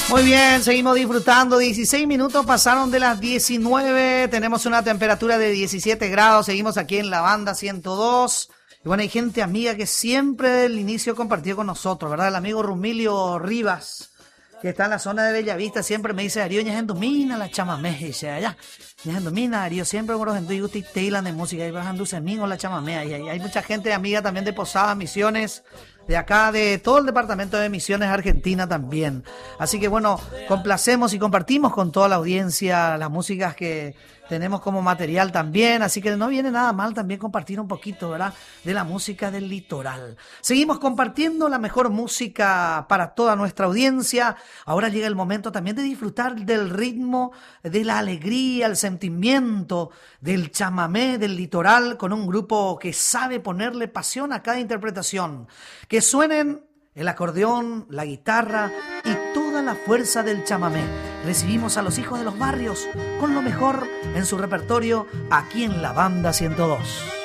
Muy bien, seguimos disfrutando. 16 minutos pasaron de las 19. Tenemos una temperatura de 17 grados. Seguimos aquí en la banda 102. Y bueno, hay gente amiga que siempre desde el inicio compartió con nosotros, ¿verdad? El amigo Rumilio Rivas, que está en la zona de Bellavista, siempre me dice: Darío, ña domina la chamamé. Dice allá, ña domina, Darío, siempre me gente y gusti teilan de música y bajando semingo la chamamé. Y hay mucha gente amiga también de Posadas, Misiones, de acá, de todo el departamento de Misiones, Argentina también. Así que bueno, complacemos y compartimos con toda la audiencia las músicas que tenemos como material también, así que no viene nada mal también compartir un poquito, ¿verdad?, de la música del litoral. Seguimos compartiendo la mejor música para toda nuestra audiencia. Ahora llega el momento también de disfrutar del ritmo, de la alegría, el sentimiento del chamamé del litoral, con un grupo que sabe ponerle pasión a cada interpretación. Que suenen el acordeón, la guitarra y toda la fuerza del chamamé. Recibimos a los hijos de los barrios con lo mejor en su repertorio aquí en la banda 102.